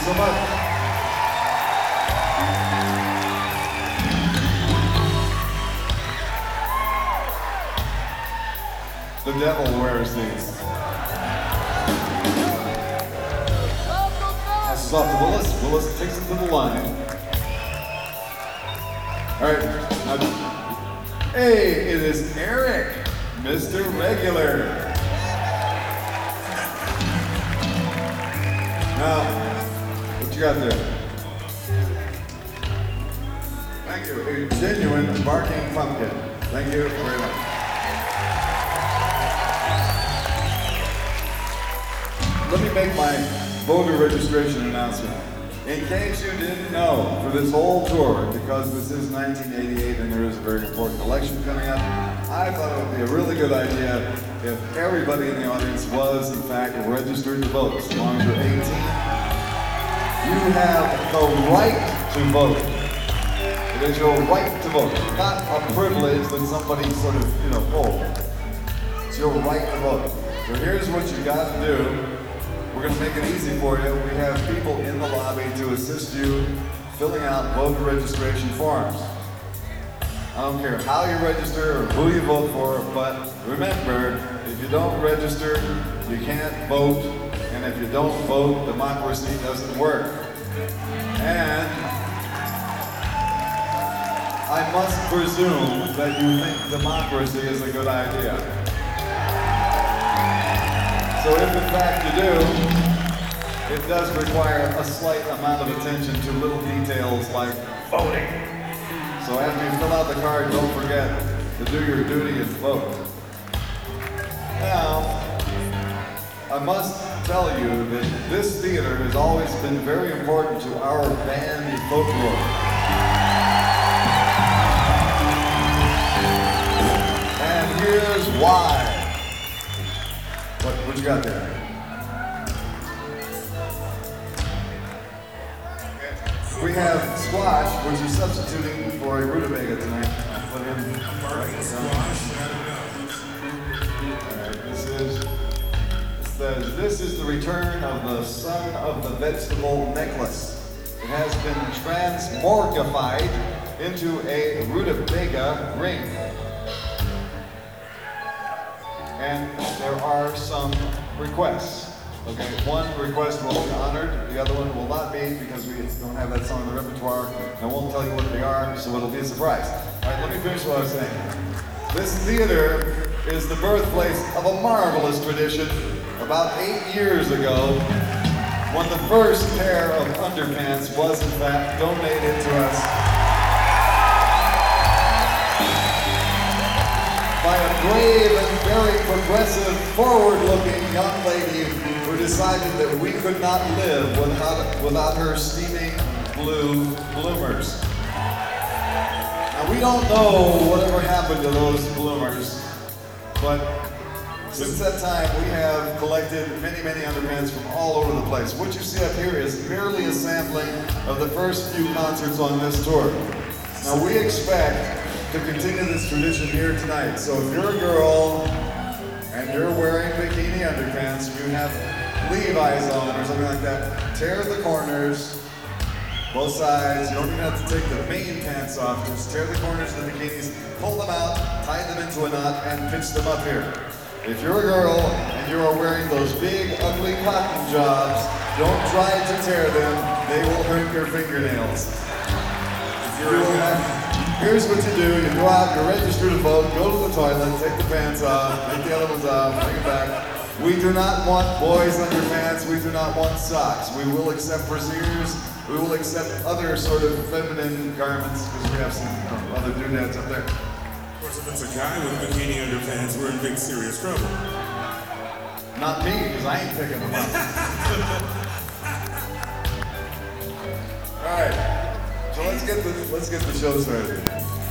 so much. The devil wears these. Passes off to Willis. Willis takes it to the line. All right. Hey, it is Eric, Mr. Regular. Now, what you got there? Thank you. A genuine barking pumpkin. Thank you very much. Let me make my voter registration announcement. In case you didn't know, for this whole tour, because this is 1988 and there is a very important election coming up, I thought it would be a really good idea if everybody in the audience was, in fact, registered to vote. As long as you're 18, you have the right to vote. It is your right to vote, not a privilege that somebody sort of, holds. It's your right to vote. So here's what you got to do. We're going to make it easy for you. We have people in the lobby to assist you filling out voter registration forms. I don't care how you register or who you vote for, but remember, if you don't register, you can't vote, and if you don't vote, democracy doesn't work. And I must presume that you think democracy is a good idea. So if in fact you do, it does require a slight amount of attention to little details like voting. So after you fill out the card, don't forget to do your duty and vote. Now, I must tell you that this theater has always been very important to our band folklore. And here's why. What you got there? We have squash, which is substituting for a rutabaga tonight. I'll put in Alright, this is the return of the son of the vegetable necklace. It has been transmorgified into a rutabaga ring. And there are some requests. Okay, one request will be honored, the other one will not be because we don't have that song in the repertoire. I won't tell you what they are, so it'll be a surprise. All right, let me finish what I was saying. This theater is the birthplace of a marvelous tradition. About 8 years ago, when the first pair of underpants was in fact donated to us by a brave and very progressive, forward-looking young lady who decided that we could not live without her steaming blue bloomers. Now we don't know whatever happened to those bloomers, but since that time we have collected many, many underpants from all over the place. What you see up here is merely a sampling of the first few concerts on this tour. Now we expect to continue this tradition here tonight. So if you're a girl and you're wearing bikini underpants, you have Levi's on or something like that, tear the corners, both sides. You don't even have to take the main pants off, just tear the corners of the bikinis, pull them out, tie them into a knot, and pinch them up here. If you're a girl and you are wearing those big, ugly cotton jobs, don't try to tear them, they will hurt your fingernails. Here's what you do. You go out, you register to vote, go to the toilet, take the pants off, take the other ones off, bring it back. We do not want boys underpants. We do not want socks. We will accept brasiers. We will accept other sort of feminine garments because we have some other doodads up there. Of course, if it's a guy with bikini underpants, we're in big serious trouble. Not me, because I ain't picking them up. All right. So let's get the show started.